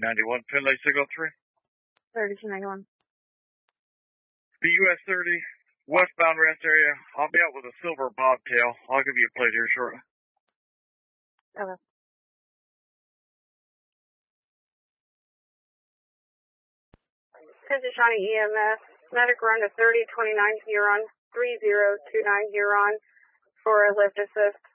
3291, Finlay Signal 3. 3291. The US 30, westbound rest area. I'll be out with a silver bobtail. I'll give you a plate here shortly. Okay. This is Shawnee EMS. Medic run to 3029 Huron, 3029 Huron for a lift assist.